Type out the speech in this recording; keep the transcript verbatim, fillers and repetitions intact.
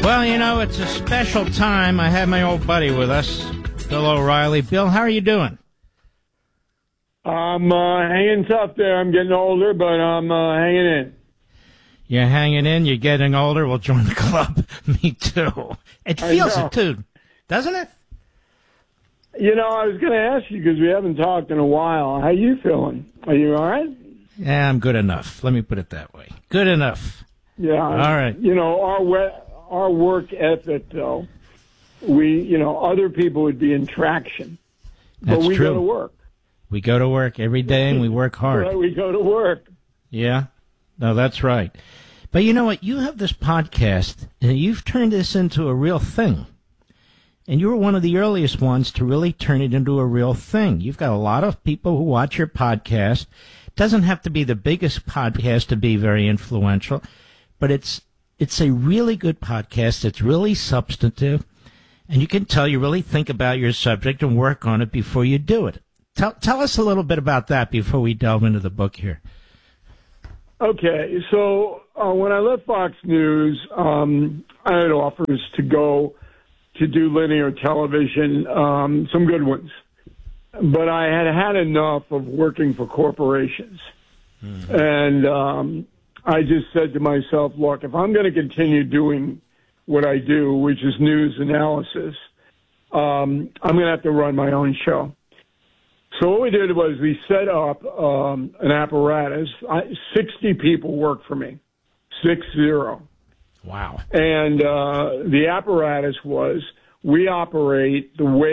Well, you know, it's a special time. I have my old buddy with us, Bill O'Reilly. Bill, how are you doing? I'm uh, hanging tough there. I'm getting older, but I'm uh, hanging in. You're hanging in. You're getting older. Well, join the club. Me too. It feels it, too. Doesn't it? You know, I was going to ask you because we haven't talked in a while. How you feeling? Are you all right? Yeah, I'm good enough. Let me put it that way. Good enough. Yeah. All right. You know, our we- our work ethic, though, we, you know, other people would be in traction. That's but we true. go to work. We go to work every day and we work hard. Right, we go to work. Yeah. No, that's right. But you know what? You have this podcast, and you've turned this into a real thing. And you were one of the earliest ones to really turn it into a real thing. You've got a lot of people who watch your podcast. It doesn't have to be the biggest podcast to be very influential, but it's it's a really good podcast. It's really substantive, and you can tell you really think about your subject and work on it before you do it. Tell tell us a little bit about that before we delve into the book here. Okay, so uh, when I left Fox News, um, I had offers to go to do linear television, um, some good ones. But I had had enough of working for corporations. Mm-hmm. And um, I just said to myself, look, if I'm going to continue doing what I do, which is news analysis, um, I'm going to have to run my own show. So what we did was we set up um, an apparatus. I, sixty people work for me, six zero. Wow. And uh, the apparatus was we operate the way